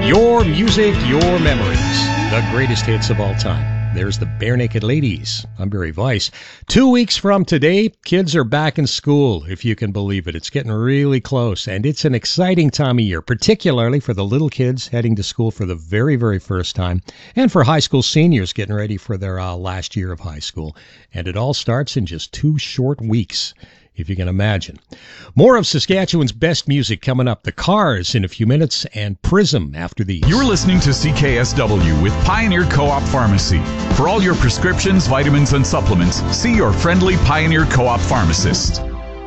Your music, your memories. The greatest hits of all time. There's the Bare Naked Ladies. I'm Barry Weiss. 2 weeks from today, kids are back in school, if you can believe it. It's getting really close, and it's an exciting time of year, particularly for the little kids heading to school for the very, very first time, and for high school seniors getting ready for their last year of high school. And it all starts in just 2 short weeks, if you can imagine. More of Saskatchewan's best music coming up. The Cars in a few minutes, and Prism after these. You're listening to CKSW with Pioneer Co-op Pharmacy. For all your prescriptions, vitamins, and supplements, see your friendly Pioneer Co-op pharmacist.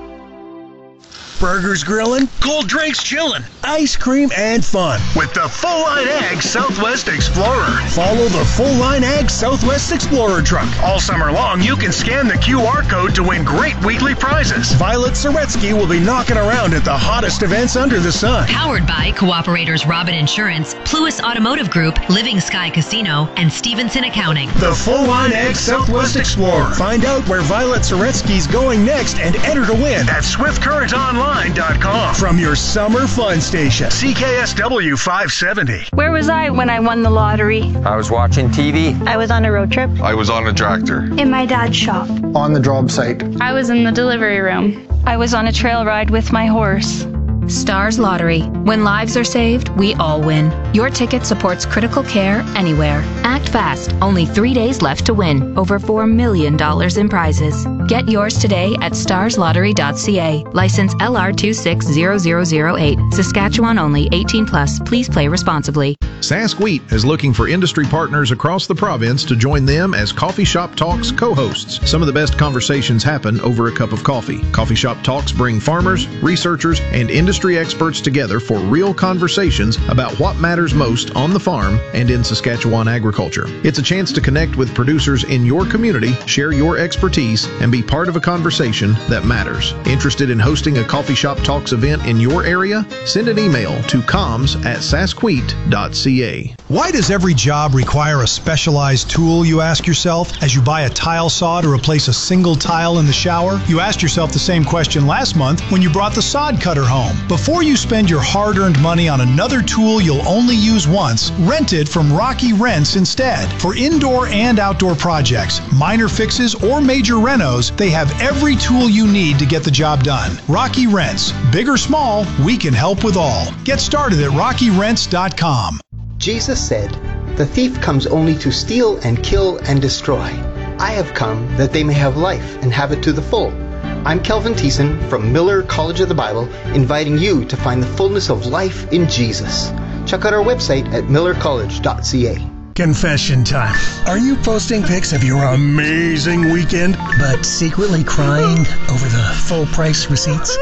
Burgers grilling, cold drinks chilling, ice cream and fun with the Full Line Ag Southwest Explorer. Follow the Full Line Ag Southwest Explorer truck. All summer long, you can scan the QR code to win great weekly prizes. Violet Soretsky will be knocking around at the hottest events under the sun. Powered by Cooperators Robin Insurance, Pluis Automotive Group, Living Sky Casino, and Stevenson Accounting. The Full Line Ag Southwest Explorer. Find out where Violet Soretsky's going next and enter to win at SwiftCurrentOnline.com. From your summer fun station, CKSW 570. Where was I when I won the lottery? I was watching TV. I was on a road trip. I was on a tractor. In my dad's shop. On the job site. I was in the delivery room. I was on a trail ride with my horse. Stars Lottery. When lives are saved, we all win. Your ticket supports critical care anywhere. Act fast. Only 3 days left to win. Over $4 million in prizes. Get yours today at starslottery.ca. License LR260008. Saskatchewan only. 18+. Please play responsibly. Sask Wheat is looking for industry partners across the province to join them as Coffee Shop Talks co-hosts. Some of the best conversations happen over a cup of coffee. Coffee Shop Talks bring farmers, researchers, and industry experts together for real conversations about what matters most on the farm and in Saskatchewan agriculture. It's a chance to connect with producers in your community, share your expertise, and be part of a conversation that matters. Interested in hosting a Coffee Shop Talks event in your area? Send an email to comms@saskwheat.ca. Why does every job require a specialized tool, you ask yourself, as you buy a tile saw to replace a single tile in the shower? You asked yourself the same question last month when you brought the sod cutter home. Before you spend your hard-earned money on another tool you'll only use once, rent it from Rocky Rents instead. For indoor and outdoor projects, minor fixes, or major renos, they have every tool you need to get the job done. Rocky Rents. Big or small, we can help with all. Get started at rockyrents.com. Jesus said, "The thief comes only to steal and kill and destroy. I have come that they may have life and have it to the full." I'm Kelvin Thiessen from Miller College of the Bible, inviting you to find the fullness of life in Jesus. Check out our website at millercollege.ca. Confession time. Are you posting pics of your amazing weekend, but secretly crying over the full price receipts?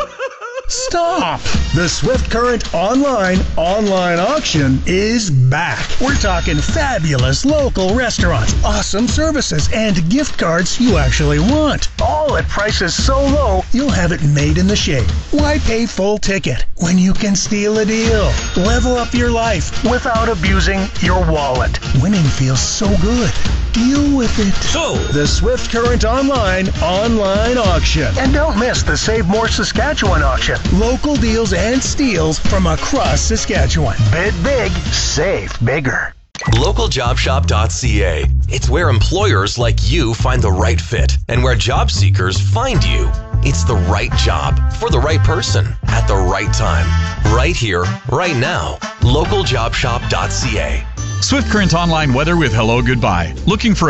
Stop! The Swift Current online auction is back. We're talking fabulous local restaurants, awesome services, and gift cards you actually want. All at prices so low, you'll have it made in the shade. Why pay full ticket when you can steal a deal? Level up your life without abusing your wallet. Winning feels so good. Deal with it. So, the Swift Current online auction. And don't miss the Save More Saskatchewan auction. Local deals and steals from across Saskatchewan. Bid big, save bigger. LocalJobShop.ca. It's where employers like you find the right fit and where job seekers find you. It's the right job for the right person at the right time. Right here, right now. LocalJobShop.ca. Swift Current Online weather with Hello Goodbye. Looking for